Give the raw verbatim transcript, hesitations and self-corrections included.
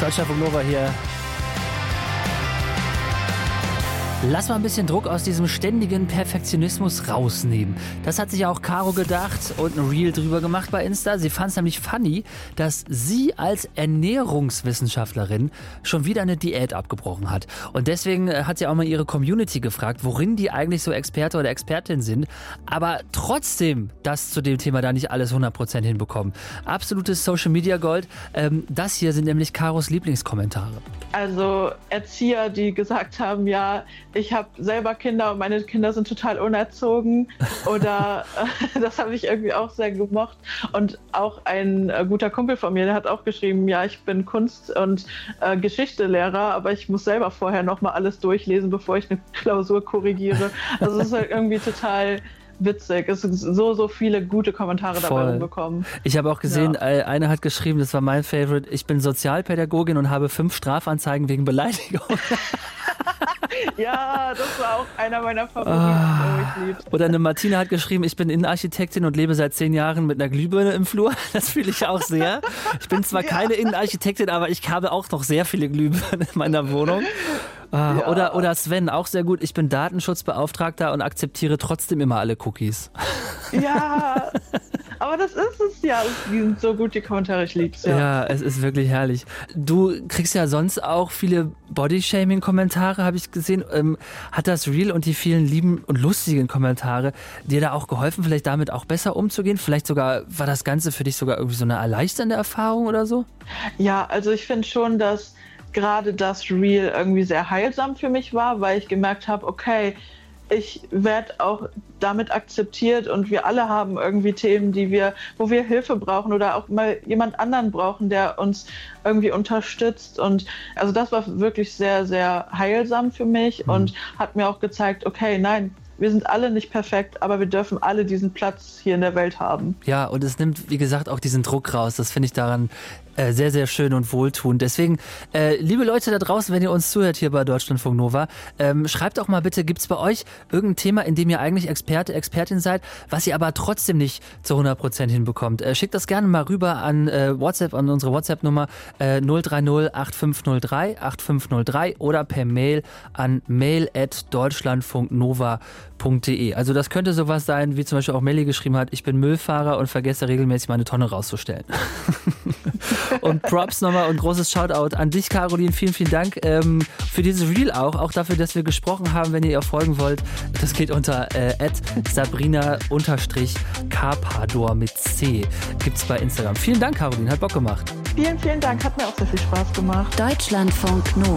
Deutschlandfunk Nova hier. Lass mal ein bisschen Druck aus diesem ständigen Perfektionismus rausnehmen. Das hat sich auch Caro gedacht und ein Reel drüber gemacht bei Insta. Sie fand es nämlich funny, dass sie als Ernährungswissenschaftlerin schon wieder eine Diät abgebrochen hat. Und deswegen hat sie auch mal ihre Community gefragt, worin die eigentlich so Experte oder Expertin sind, aber trotzdem das zu dem Thema da nicht alles hundert Prozent hinbekommen. Absolutes Social Media Gold. Ähm, das hier sind nämlich Caros Lieblingskommentare. Also Erzieher, die gesagt haben, ja, ich habe selber Kinder und meine Kinder sind total unerzogen oder äh, das habe ich irgendwie auch sehr gemocht. Und auch ein äh, guter Kumpel von mir, der hat auch geschrieben, ja, ich bin Kunst- und äh, Geschichtelehrer, aber ich muss selber vorher nochmal alles durchlesen, bevor ich eine Klausur korrigiere. Also es ist halt irgendwie total witzig. Es sind so, so viele gute Kommentare Voll. dabei rumbekommen. Ich habe auch gesehen, Ja. einer hat geschrieben, das war mein Favorite, ich bin Sozialpädagogin und habe fünf Strafanzeigen wegen Beleidigung. Ja, das war auch einer meiner Favoriten, Ah. oh, ich lieb's. Oder eine Martina hat geschrieben, ich bin Innenarchitektin und lebe seit zehn Jahren mit einer Glühbirne im Flur. Das fühle ich auch sehr. Ich bin zwar Ja. keine Innenarchitektin, aber ich habe auch noch sehr viele Glühbirnen in meiner Wohnung. Ah, Ja. oder, oder Sven, auch sehr gut. Ich bin Datenschutzbeauftragter und akzeptiere trotzdem immer alle Cookies. Ja, aber das ist es ja. Die sind so gut, die Kommentare, ich lieb's ja. Ja, es ist wirklich herrlich. Du kriegst ja sonst auch viele Bodyshaming-Kommentare, habe ich gesehen. Ähm, hat das Reel und die vielen lieben und lustigen Kommentare dir da auch geholfen, vielleicht damit auch besser umzugehen? Vielleicht sogar, war das Ganze für dich sogar irgendwie so eine erleichternde Erfahrung oder so? Ja, also ich finde schon, dass gerade das Reel irgendwie sehr heilsam für mich war, weil ich gemerkt habe, okay, ich werde auch damit akzeptiert und wir alle haben irgendwie Themen, die wir, wo wir Hilfe brauchen oder auch mal jemand anderen brauchen, der uns irgendwie unterstützt. Und also das war wirklich sehr, sehr heilsam für mich mhm. und hat mir auch gezeigt, okay, nein, wir sind alle nicht perfekt, aber wir dürfen alle diesen Platz hier in der Welt haben. Ja, und es nimmt, wie gesagt, auch diesen Druck raus. Das finde ich daran äh, sehr, sehr schön und wohltuend. Deswegen, äh, liebe Leute da draußen, wenn ihr uns zuhört hier bei Deutschlandfunk Nova, ähm, schreibt doch mal bitte, gibt es bei euch irgendein Thema, in dem ihr eigentlich Experte, Expertin seid, was ihr aber trotzdem nicht zu hundert Prozent hinbekommt? Äh, schickt das gerne mal rüber an äh, WhatsApp, an unsere WhatsApp-Nummer äh, null drei null acht fünf null drei acht fünf null drei oder per Mail an mail at deutschlandfunknova punkt de. Also das könnte sowas sein, wie zum Beispiel auch Melli geschrieben hat, ich bin Müllfahrer und vergesse regelmäßig meine Tonne rauszustellen. Und Props nochmal und großes Shoutout an dich, Caroline. Vielen, vielen Dank ähm, für dieses Reel auch. Auch dafür, dass wir gesprochen haben, wenn ihr ihr folgen wollt. Das geht unter äh, at Sabrina-Carpador mit C. Gibt's bei Instagram. Vielen Dank, Caroline. Hat Bock gemacht. Vielen, vielen Dank. Hat mir auch sehr viel Spaß gemacht. Deutschlandfunk Nova.